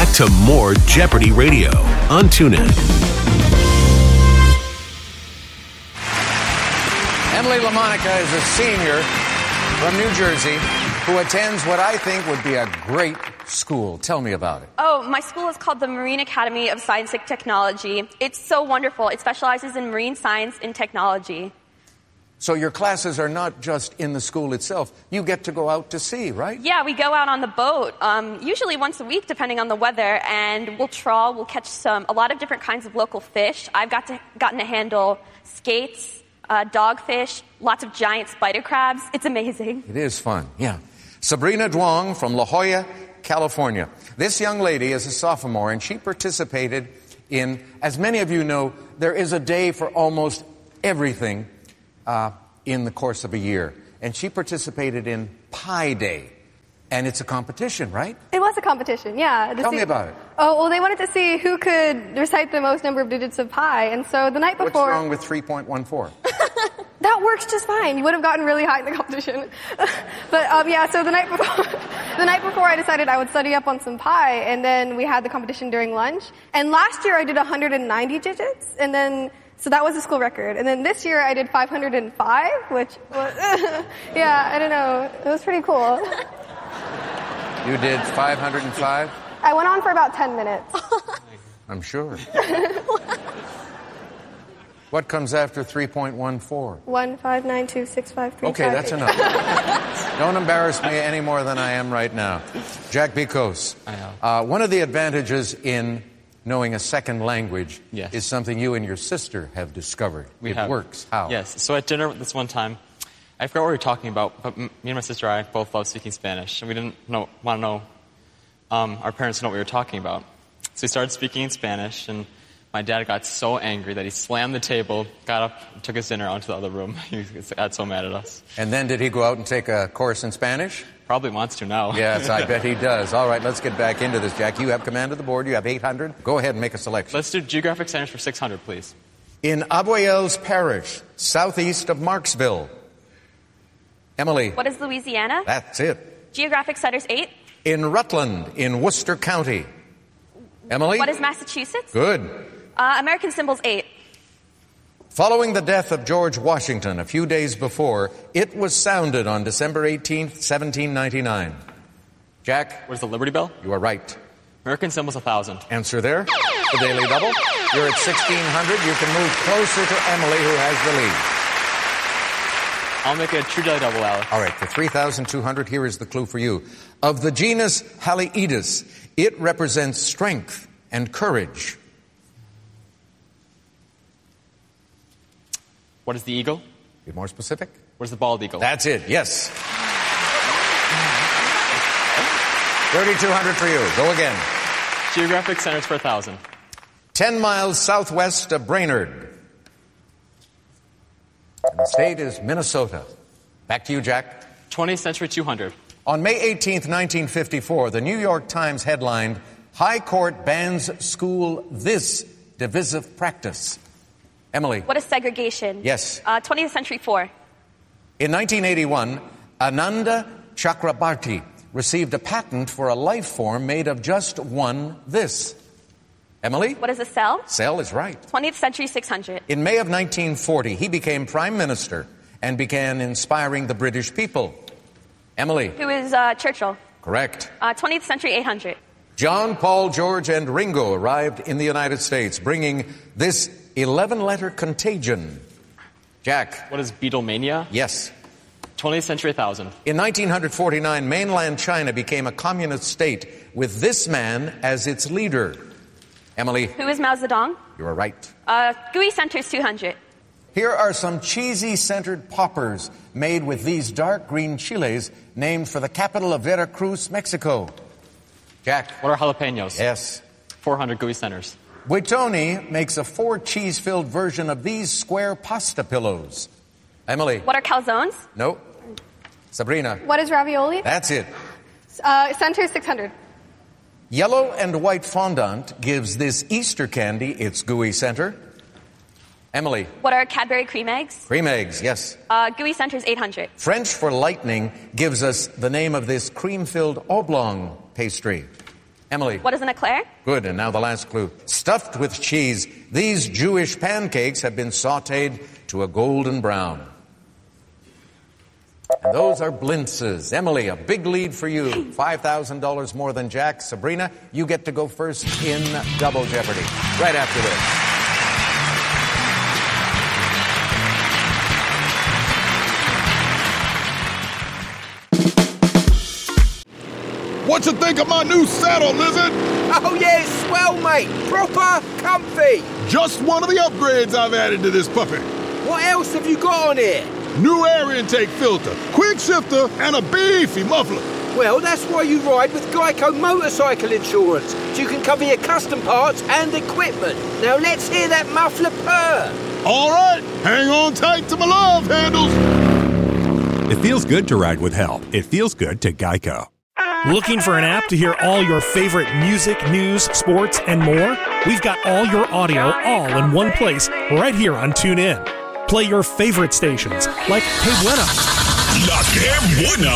back to more Jeopardy Radio on TuneIn. Emily LaMonica is a senior from New Jersey who attends what I think would be a great school. Tell me about it. Oh, my school is called the Marine Academy of Science and Technology. It's so wonderful. It specializes in marine science and technology. So your classes are not just in the school itself. You get to go out to sea, right? Yeah, we go out on the boat, usually once a week, depending on the weather, and we'll trawl, we'll catch a lot of different kinds of local fish. I've gotten to handle skates, dogfish, lots of giant spider crabs. It's amazing. It is fun, yeah. Sabrina Duong from La Jolla, California. This young lady is a sophomore, and she participated in, as many of you know, there is a day for almost everything in the course of a year. And she participated in Pi Day. And it's a competition, right? It was a competition, yeah. Tell me about it. Oh, well, they wanted to see who could recite the most number of digits of pi. And so the night before... What's wrong with 3.14? That works just fine. You would have gotten really high in the competition. But, yeah, so the night before I decided I would study up on some pi, and then we had the competition during lunch. And last year I did 190 digits, and then... So that was a school record. And then this year I did 505, which was... yeah, I don't know. It was pretty cool. You did 505? I went on for about 10 minutes. I'm sure. What comes after 3.14? 1, 5, 9, 2, 6, 5, 3, Okay, 5, that's 8. enough. Don't embarrass me any more than I am right now. Jack Bicos. I know. One of the advantages in knowing a second language Yes. is something you and your sister have discovered. It works. How? Yes. So at dinner this one time, I forgot what we were talking about, but me and my sister and I both love speaking Spanish, and we didn't want to know our parents to know what we were talking about. So we started speaking in Spanish, and my dad got so angry that he slammed the table, got up, and took his dinner out to the other room. He got so mad at us. And then did he go out and take a course in Spanish? Probably wants to now. Yes, I bet he does. All right, let's get back into this, Jack. You have command of the board. You have 800. Go ahead and make a selection. Let's do geographic centers for 600, please. In Abuel's Parish, southeast of Marksville. Emily. What is Louisiana? That's it. Geographic centers 8. In Rutland, in Worcester County. Emily. What is Massachusetts? Good. American symbols 8. Following the death of George Washington a few days before, it was sounded on December 18th, 1799. Jack? What is the Liberty Bell? You are right. American symbols 1,000. Answer there. The Daily Double. You're at 1,600. You can move closer to Emily, who has the lead. I'll make it a true Daily Double, Alex. All right, for 3,200, here is the clue for you. Of the genus Haliides, it represents strength and courage. What is the eagle? Be more specific. What is the bald eagle? That's it, yes. 3,200 for you. Go again. Geographic centers for 1,000. 10 miles southwest of Brainerd. And the state is Minnesota. Back to you, Jack. 20th century 200. On May 18th, 1954, the New York Times headlined, High Court bans school this divisive practice. Emily. What is segregation? Yes. 20th century 4. In 1981, Ananda Chakrabarty received a patent for a life form made of just one this. Emily? What is a cell? Cell is right. 20th century 600. In May of 1940, he became prime minister and began inspiring the British people. Emily? Who is Churchill? Correct. 20th century 800. John, Paul, George, and Ringo arrived in the United States, bringing this 11-letter contagion. Jack? What is Beatlemania? Yes. 20th century 1000. In 1949, mainland China became a communist state with this man as its leader. Emily? Who is Mao Zedong? You are right. GUI centers 200. Here are some cheesy-scented poppers made with these dark green chiles named for the capital of Veracruz, Mexico. Jack? What are jalapenos? Yes. 400 GUI centers. Buitoni makes a 4-cheese-filled version of these square pasta pillows. Emily? What are calzones? No. Sabrina? What is ravioli? That's it. Center 600. Yellow and white fondant gives this Easter candy its GUI center. Emily? What are Cadbury cream eggs? Cream eggs, yes. GUI centers 800. French for lightning gives us the name of this cream-filled oblong pastry. Emily. What is an eclair? Good, and now the last clue. Stuffed with cheese, these Jewish pancakes have been sautéed to a golden brown. And those are blintzes. Emily, a big lead for you. $5,000 more than Jack. Sabrina, you get to go first in Double Jeopardy. Right after this. What you think of my new saddle, Lizard? Oh yeah, it's swell, mate. Proper comfy. Just one of the upgrades I've added to this puppy. What else have you got on here? New air intake filter, quick shifter, and a beefy muffler. Well, that's why you ride with Geico Motorcycle Insurance, so you can cover your custom parts and equipment. Now let's hear that muffler purr. All right, hang on tight to my love handles. It feels good to ride with help. It feels good to Geico. Looking for an app to hear all your favorite music, news, sports, and more? We've got all your audio all in one place right here on TuneIn. Play your favorite stations like Que Buena, La Que Buena,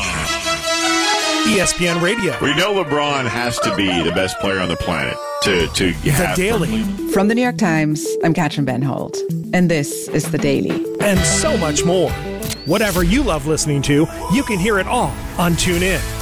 ESPN Radio. We know LeBron has to be the best player on the planet to The have Daily. From the New York Times, I'm Katrin Ben Holt, and this is The Daily. And so much more. Whatever you love listening to, you can hear it all on TuneIn.